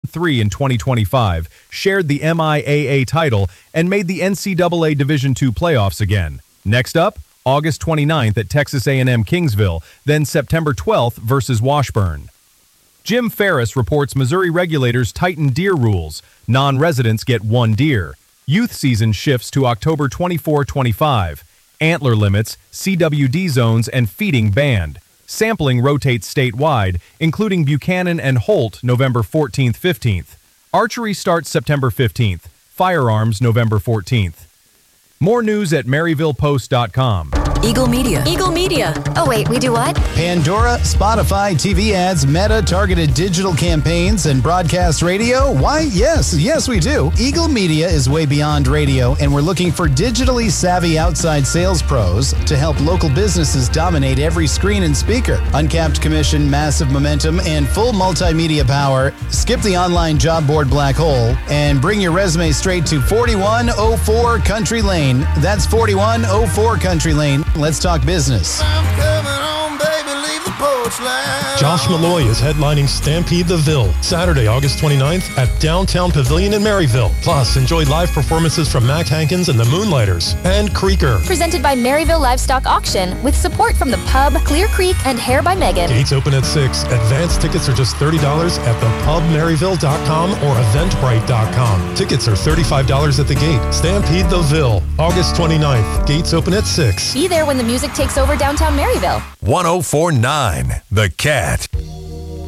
III in 2025, shared the MIAA title, and made the NCAA Division II playoffs again. Next up, August 29th at Texas A&M Kingsville, then September 12th versus Washburn. Jim Ferris reports Missouri regulators tighten deer rules. Non-residents get 1 deer. Youth season shifts to October 24-25. Antler limits, CWD zones, and feeding banned. Sampling rotates statewide, including Buchanan and Holt November 14th-15th. Archery starts September 15th. Firearms November 14th. More news at maryvillepost.com. Eagle Media. Eagle Media. Oh, wait, we do what? Pandora, Spotify, TV ads, Meta, targeted digital campaigns, and broadcast radio? Why, yes, we do. Eagle Media is way beyond radio, and we're looking for digitally savvy outside sales pros to help local businesses dominate every screen and speaker. Uncapped commission, massive momentum, and full multimedia power. Skip the online job board black hole and bring your resume straight to 4104 Country Lane. That's 4104 Country Lane. Let's talk business. Josh Malloy is headlining Stampede the Ville, Saturday, August 29th at Downtown Pavilion in Maryville. Plus, enjoy live performances from Mac Hankins and the Moonlighters and Creeker. Presented by Maryville Livestock Auction with support from the Pub, Clear Creek, and Hair by Megan. Gates open at 6. Advance tickets are just $30 at thepubmaryville.com or eventbrite.com. Tickets are $35 at the gate. Stampede the Ville, August 29th. Gates open at 6. Be there when the music takes over downtown Maryville. 104.9 The Cat.